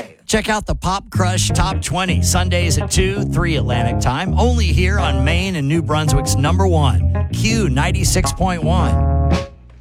Check out the Pop Crush Top 20, Sundays at 2, 3 Atlantic time, only here on Maine and New Brunswick's number one, Q 96.1.